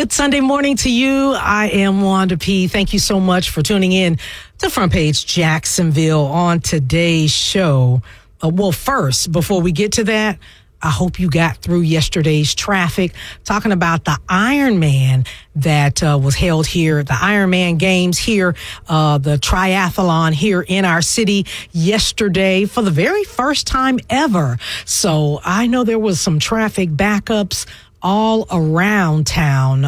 Good Sunday morning to you. I am Wanda P. Thank you so much for tuning in to Front Page Jacksonville on today's show. First, before we get to that, I hope you got through yesterday's traffic, talking about the Ironman that was held here, the Ironman Games here, the triathlon here in our city yesterday for the very first time ever. So I know there was some traffic backups all around town.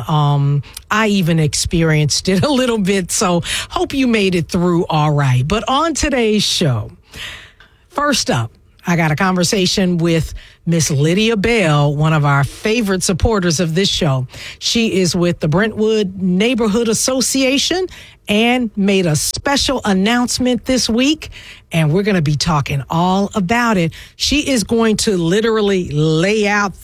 I even experienced it a little bit, so hope you made it through all right. But on today's show, first up, I got a conversation with Miss Lydia Bell, one of our favorite supporters of this show. She is with the Brentwood Neighborhood Association and made a special announcement this week, and we're going to be talking all about it. She is going to literally lay out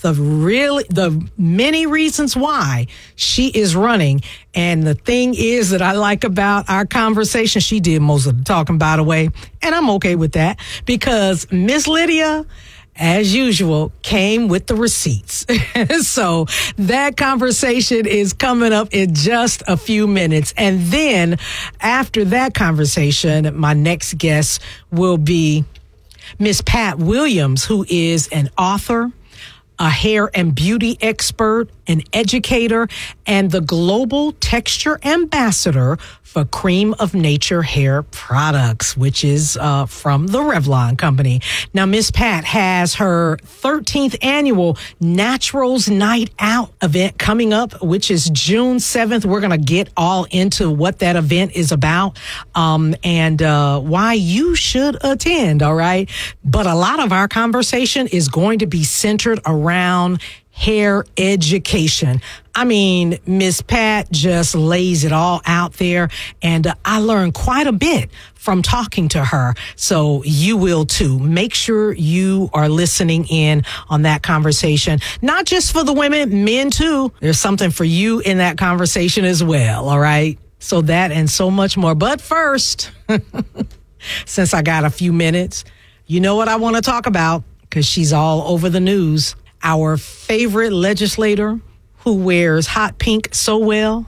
the many reasons why she is running. And the thing is that I like about our conversation, she did most of the talking, by the way, and I'm okay with that because Miss Lydia, as usual, came with the receipts. So that conversation is coming up in just a few minutes. And then after that conversation, my next guest will be Miss Pat Williams, who is an author, a hair and beauty expert, an educator, and the global texture ambassador for Cream of Nature hair products, which is from the Revlon company. Now, Miss Pat has her 13th annual Naturals Night Out event coming up, which is June 7th. We're going to get all into what that event is about and why you should attend, all right? But a lot of our conversation is going to be centered around hair education. I mean, Miss Pat just lays it all out there, and I learned quite a bit from talking to her. So you will too. Make sure you are listening in on that conversation. Not just for the women, men too. There's something for you in that conversation as well, all right? So that and so much more. But first, since I got a few minutes, you know what I want to talk about because she's all over the news. Our favorite legislator who wears hot pink so well,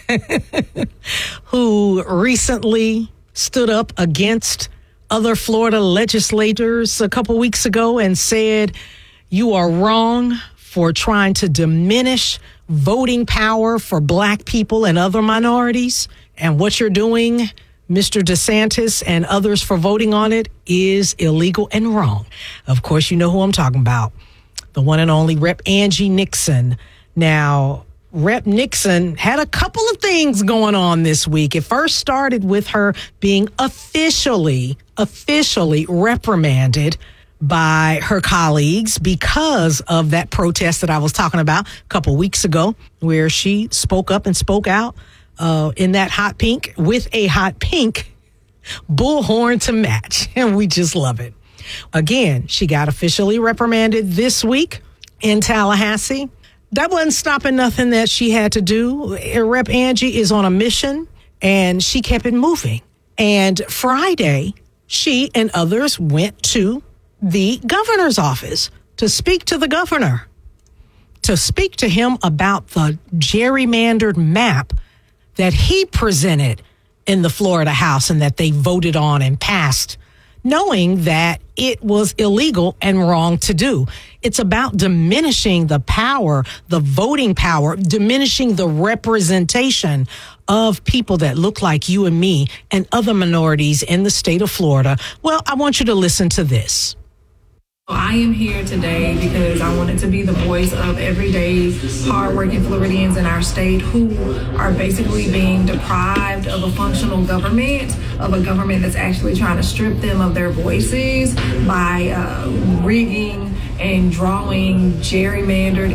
who recently stood up against other Florida legislators a couple weeks ago and said, you are wrong for trying to diminish voting power for Black people and other minorities. And what you're doing, Mr. DeSantis and others for voting on it, is illegal and wrong. Of course, you know who I'm talking about. The one and only Rep. Angie Nixon. Now, Rep. Nixon had a couple of things going on this week. It first started with her being officially reprimanded by her colleagues because of that protest that I was talking about a couple weeks ago, where she spoke up and spoke out in that hot pink with a hot pink bullhorn to match. And we just love it. Again, she got officially reprimanded this week in Tallahassee. That wasn't stopping nothing that she had to do. Rep. Angie is on a mission, and she kept it moving. And Friday, she and others went to the governor's office to speak to the governor, to speak to him about the gerrymandered map that he presented in the Florida House and that they voted on and passed, knowing that it was illegal and wrong to do. It's about diminishing the power, the voting power, diminishing the representation of people that look like you and me and other minorities in the state of Florida. Well, I want you to listen to this. I am here today because I wanted to be the voice of everyday hardworking Floridians in our state who are basically being deprived of a functional government, of a government that's actually trying to strip them of their voices by rigging and drawing gerrymandered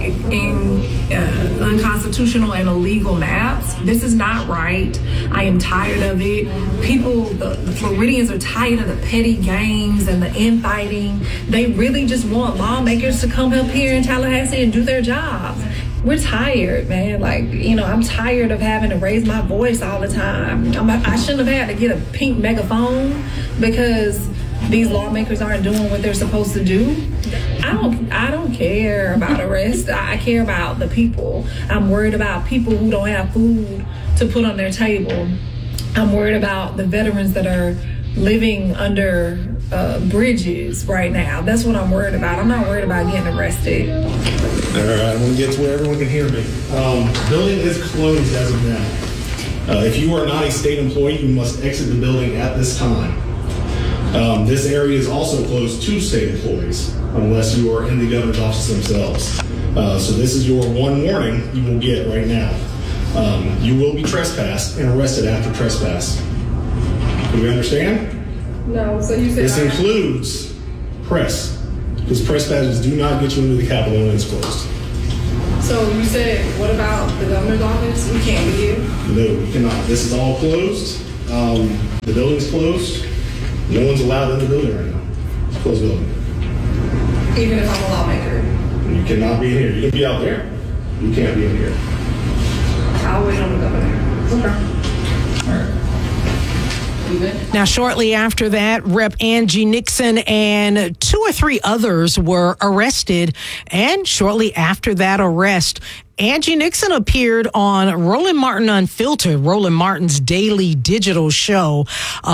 unconstitutional and illegal maps. This is not right. I am tired of it. The Floridians are tired of the petty games and the infighting. They really just want lawmakers to come up here in Tallahassee and do their jobs. We're tired, man. I'm tired of having to raise my voice all the time. I shouldn't have had to get a pink megaphone because these lawmakers aren't doing what they're supposed to do. I don't care about arrest. I care about the people. I'm worried about people who don't have food to put on their table. I'm worried about the veterans that are living under bridges right now. That's what I'm worried about. I'm not worried about getting arrested. All right, I'm going to get to where everyone can hear me. The building is closed as of now. If you are not a state employee, you must exit the building at this time. This area is also closed to state employees unless you are in the governor's office themselves. So this is your one warning you will get right now. You will be trespassed and arrested after trespass. Do we understand? No, so you said this includes press, because press badges do not get you into the Capitol when it's closed. So you said, what about the governor's office? We can't be here? No, we cannot. This is all closed. The building's closed. No one's allowed in the building right now. It's a closed building. Even if I'm a lawmaker? You cannot be in here. You can be out there. You can't be in here. I'll wait on the governor. Okay. All right. Now, shortly after that, Rep. Angie Nixon and 2 or 3 others were arrested. And shortly after that arrest, Angie Nixon appeared on Roland Martin Unfiltered, Roland Martin's daily digital show,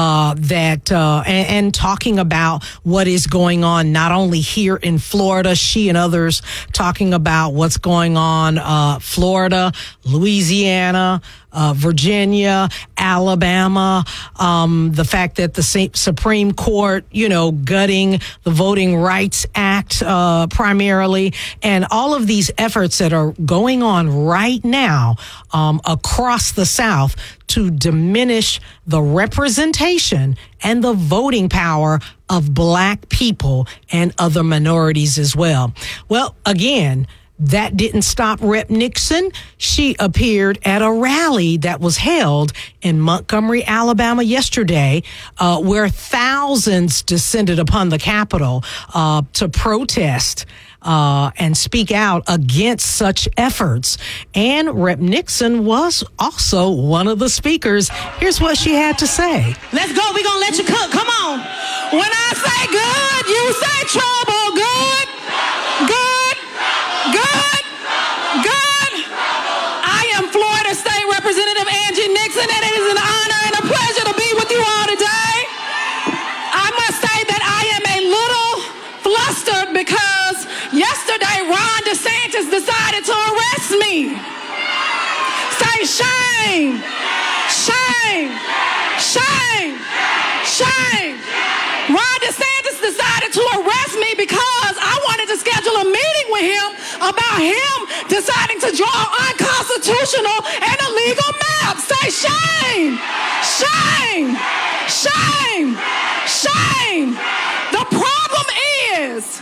and talking about what is going on not only here in Florida, she and others talking about what's going on, Florida, Louisiana, Virginia, Alabama, the fact that the Supreme Court, gutting the Voting Rights Act, primarily, and all of these efforts that are going on right now, across the South to diminish the representation and the voting power of Black people and other minorities as well. Well, again, that didn't stop Rep. Nixon. She appeared at a rally that was held in Montgomery, Alabama yesterday, where thousands descended upon the Capitol to protest and speak out against such efforts. And Rep. Nixon was also one of the speakers. Here's what she had to say. Let's go. We're going to let you cook. Come on. When I say good, you say trouble. Good. Good. Good. Good. I am Florida State Representative Angie Nixon, and it is an honor and a pleasure to be with you all today. I must say that I am a little flustered because yesterday Ron DeSantis decided to arrest me. Say shame. Shame. Shame. Shame. Ron DeSantis decided to arrest me because I wanted to schedule a meeting with him about him deciding to draw unconstitutional and illegal maps. Say shame. Shame. Shame. Shame. The problem is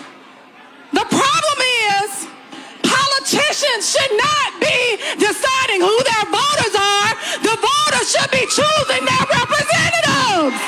politicians should not be deciding who their voters are. The voters should be choosing their representatives.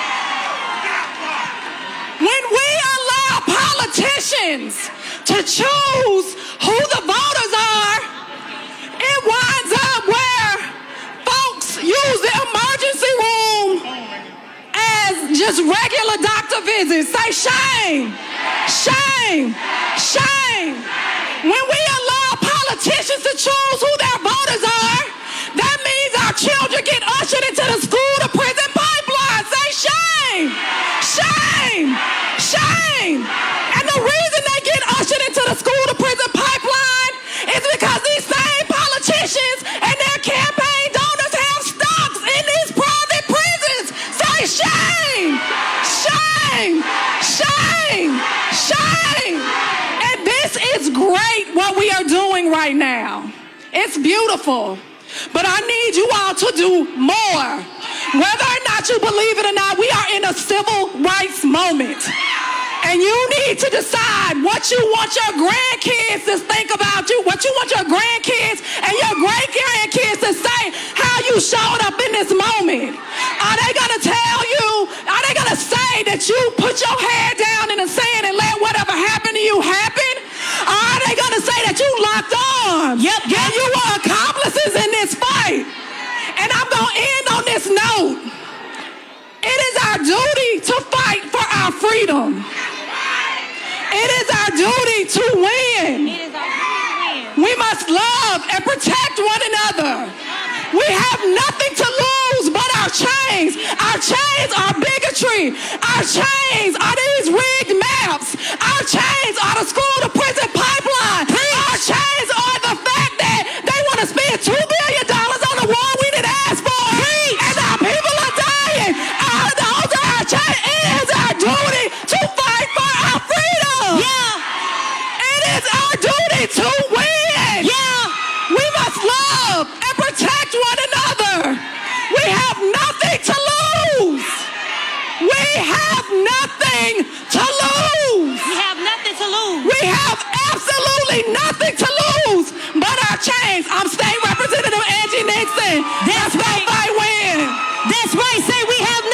When we allow politicians to choose who the voters are, it winds up where folks use the emergency room as just regular doctor visits. Say shame. Shame. Shame. When we allow politicians to choose who their voters are, that means our children get ushered into the school to prison pipeline. Say shame. Shame. Shame. And the reason they get ushered into the school to prison pipeline is because these same politicians and their campaign donors have stocks in these private prisons. Say shame. Shame. Shame. Shame. And this is great what we are doing right now. It's beautiful. But I need you all to do more. Whether or not you believe it or not, we are in a civil rights moment. And you need to decide what you want your grandkids to think about you, what you want your grandkids and your great-grandkids to say how you showed up in this moment. Are they going to tell you, are they going to say that you put your head down in the sand and let whatever happened to you happen? Or are they going to say that you locked arms? Yep. And you were accomplices in this fight? And I'm going to end on this note. It is our duty to fight for our freedom. It is our duty to win. It is our duty to win. We must love and protect one another. We have nothing to lose but our chains. Our chains are bigotry. Our chains are these rigged maps. Our chains are the school to prison pipeline. Our chains are the fact that they want to spend $2 billion on a war we didn't ask for. And our people are dying. Those are our chains. It is our duty to fight for our freedom. Yeah. It is our duty to win. Yeah. We must love and protect one another. We have nothing to lose. We have nothing to lose. We have nothing to lose. We have absolutely nothing to lose but our chains. I'm State Representative Angie Nixon. That's right. Fight, win. That's right,